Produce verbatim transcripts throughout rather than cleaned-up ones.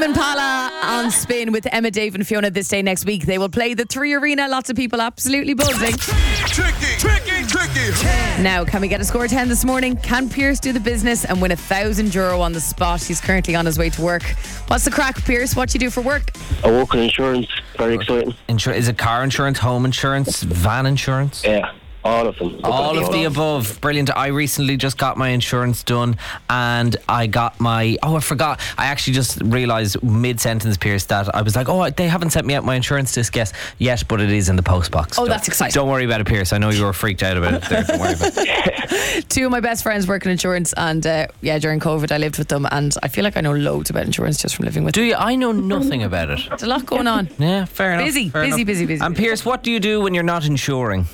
Tame Impala on Spin with Emma, Dave and Fiona this day next week. They will play the Three Arena. Lots of people absolutely buzzing. Tricky, tricky, tricky. Now, can we get a score ten this morning? Can Pierce do the business and win a thousand euro on the spot? He's currently on his way to work. What's the crack, Pierce? What do you do for work? I work in insurance. Very exciting. Insur- is it car insurance, home insurance, van insurance? Yeah. All of them. All of the above. Brilliant. I recently just got my insurance done and I got my... Oh, I forgot. I actually just realised mid-sentence, Pierce, that I was like, oh, they haven't sent me out my insurance disc yet, yet but it is in the post box. Oh, don't, that's exciting. Don't worry about it, Pierce. I know you were freaked out about it there. Don't worry about it. Two of my best friends work in insurance and uh, yeah, during COVID I lived with them and I feel like I know loads about insurance just from living with Do them. you? I know nothing about it. There's a lot going on. Yeah, fair enough. Busy, fair busy, enough. busy, busy. And Pierce, what do you do when you're not insuring?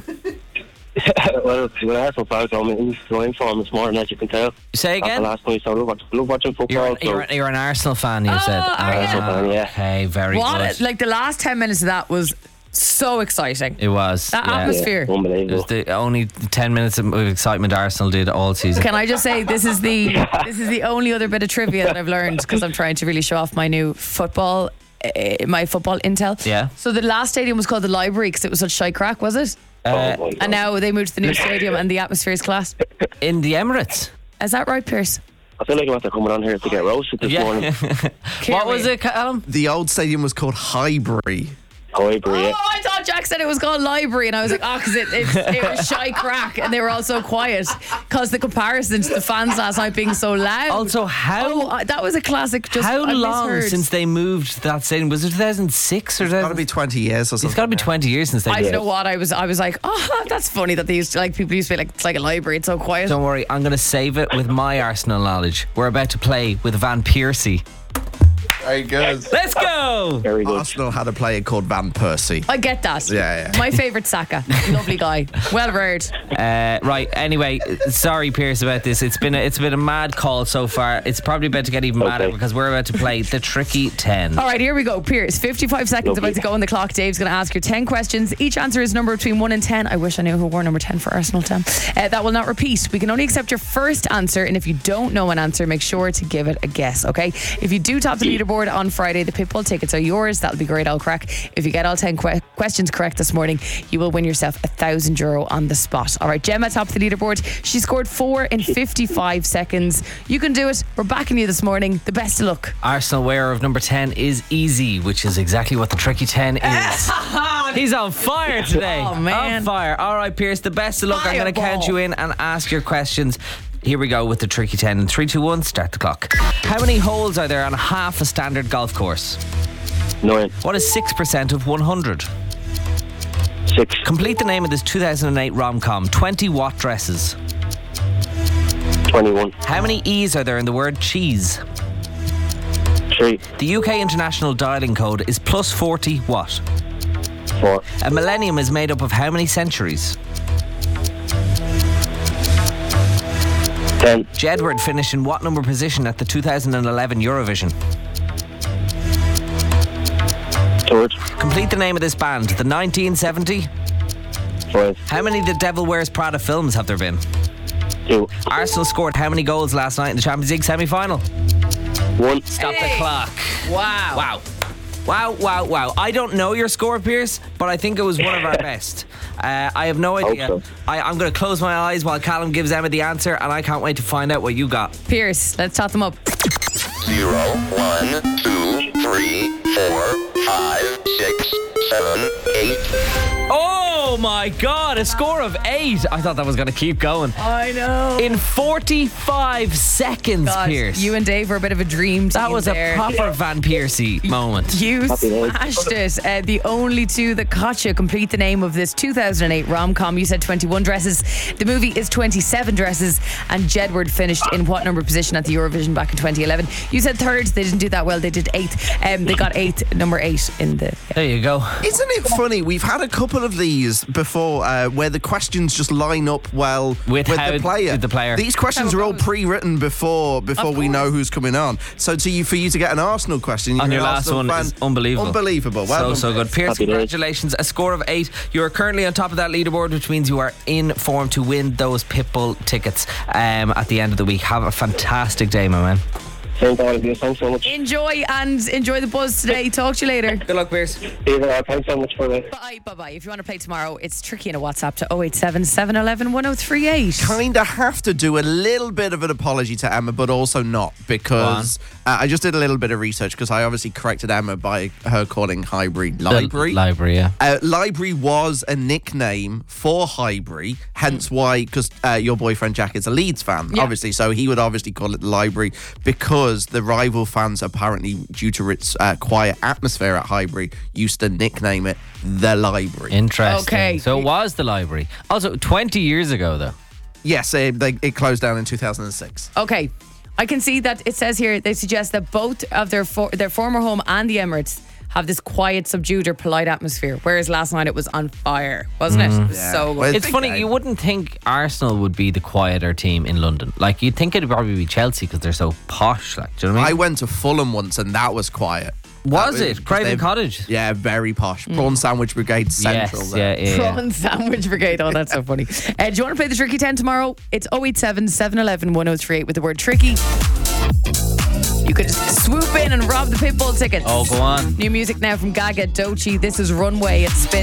Well, when I had some pals on me, I'm going for him this morning, as you can tell. Say again? Last night, so I love, watch, love watching football. You're, so. you're, you're an Arsenal fan, you Oh, said. are you? Arsenal fan, yeah. Okay, very What? good. Like the last ten minutes of that was so exciting. It was. That yeah. atmosphere. Yeah, It unbelievable. was the only ten minutes of excitement Arsenal did all season. Can I just say this is the this is the only other bit of trivia that I've learned because I'm trying to really show off my new football, uh, my football intel. Yeah. So the last stadium was called the Library because it was such shy crack, was it? Oh, my Uh, God. And now they moved to the new stadium and the atmosphere is class. in the Emirates. Is that right, Pierce? I feel like I'm after coming on here to get roasted this morning. What was it, Callum? The old stadium was called Highbury. Highbury, yeah. Oh, I thought Jack said it was called Library, and I was like, oh, because it, it, it was shy crack, and they were all so quiet. Because the comparison to the fans last night being so loud. Also, how Oh, uh, that was a classic. Just how I long misheard. since they moved that stadium? Was it two thousand six or It's got to be twenty years or something. It's got to be twenty years since they I did. don't know what I was. I was like, oh, that's funny that they used to like people used to be like it's like a library. It's so quiet. Don't worry, I'm going to save it with my Arsenal knowledge. We're about to play with Van Persie. Very good. Let's go! Very good. Arsenal had a player called Van Persie. I get that. Yeah, yeah. My favourite Saka, lovely guy, well read. Uh, right. Anyway, sorry, Pierce, about this. It's been a, it's been a mad call so far. It's probably about to get even madder Okay. because we're about to play the Tricky ten. All right, here we go. Pierce, fifty-five seconds Lovely. about to go on the clock. Dave's going to ask you ten questions. Each answer is a number between one and ten. I wish I knew who wore number ten for Arsenal. ten. Uh, that will not repeat. We can only accept your first answer, and if you don't know an answer, make sure to give it a guess. Okay? If you do top the leaderboard on Friday, the Pitbull tickets are yours. That'll be great. I'll crack. If you get all ten que- questions correct this morning, you will win yourself a thousand euro on the spot. All right, Gemma, top of the leaderboard. She scored four in fifty-five seconds. You can do it. We're backing you this morning. The best of luck. Arsenal wearer of number ten is Easy, which is exactly what the Tricky ten is. He's on fire today. Oh, man. On fire. All right, Pierce, the best of luck. I'm going to Fireball. count you in and ask your questions. Here we go with the Tricky ten. In three, two, one, start the clock. How many holes are there on half a standard golf course? Nine. What is six percent of one hundred? Six. Complete the name of this two thousand eight rom-com. twenty what dresses? Twenty-one. How many E's are there in the word cheese? Three. The U K international dialing code is plus forty what? Four. A millennium is made up of how many centuries? Ten. Jedward finished in what number position at the two thousand eleven Eurovision? Third. Complete the name of this band. The nineteen seventy? Five. How many The Devil Wears Prada films have there been? Two. Arsenal scored how many goals last night in the Champions League semi-final? One. Stop Hey. the clock. Wow. Wow. Wow, wow, wow. I don't know your score, Pierce, but I think it was one of our best. Uh, I have no idea. Hope so. I, I'm going to close my eyes while Callum gives Emma the answer, and I can't wait to find out what you got. Pierce, let's top them up. Zero, one, two, three, four, five, six, seven, eight. Oh my God, a score of eight. I thought that was going to keep going. I know. In forty-five seconds, God, Pierce. you and Dave were a bit of a dream team. that was there. a proper Van Persie moment. You Happy days. smashed it. Uh, the only two that caught you. Complete the name of this two thousand eight rom-com. You said twenty-one dresses. The movie is twenty-seven dresses. And Jedward finished in what number position at the Eurovision back in twenty eleven? You said third. They didn't do that well. They did eighth. Um, they got eighth, number eight in the... There you go. Isn't it funny? We've had a couple of these before uh, where the questions just line up well With with, how- the player. with the player. These questions How it are all goes. pre-written before before Of we know course. who's coming on. So to you, for you to get an Arsenal question, you're On an your last Arsenal one fan. is unbelievable. Unbelievable. Well so, done, so good. Pierce. Pierce, Happy days. congratulations. A score of eight. You are currently on top of that leaderboard, which means you are in form to win those Pitbull tickets um, at the end of the week. Have a fantastic day, my man. Same to all of you. Thanks so much. Enjoy and enjoy the buzz today. Talk to you later. Good luck, Pierce. See you there. Thanks so much for it. Bye, bye, bye. If you want to play tomorrow, it's tricky in a WhatsApp to oh eight seven, seven one one, one oh three eight. Kind of have to do a little bit of an apology to Emma, but also not, because uh, I just did a little bit of research because I obviously corrected Emma by her calling Highbury Library. Library, yeah. Uh, Library was a nickname for Highbury, hence why, because uh, your boyfriend Jack is a Leeds fan, Yeah. obviously, so he would obviously call it the Library because the rival fans, apparently, due to its uh, quiet atmosphere at Highbury, used to nickname it the Library. Interesting. Okay. So it was the library. Also, twenty years ago, though. Yes, it, they, it closed down in two thousand six. Okay. I can see that it says here they suggest that both of their for, their former home and the Emirates have this quiet, subdued or polite atmosphere, whereas last night it was on fire, wasn't it? It was Yeah. so good. Well, It's think funny, I- you wouldn't think Arsenal would be the quieter team in London. Like, you'd think it'd probably be Chelsea because they're so posh. Like, do you know what I I mean? went to Fulham once and that was quiet. Was That it? Craven they're- Cottage? Yeah, very posh. Prawn Sandwich Brigade Central. Yes, there. yeah, yeah. yeah. Prawn Sandwich Brigade. Oh, that's so funny. Uh, do you want to play the Tricky ten tomorrow? It's oh eight seven, seven one one, one oh three eight with the word tricky. You could just swoop in and rob the Pitbull tickets. Oh, go on. New music now from Gaga Doechii. This is Runway. It's Spin.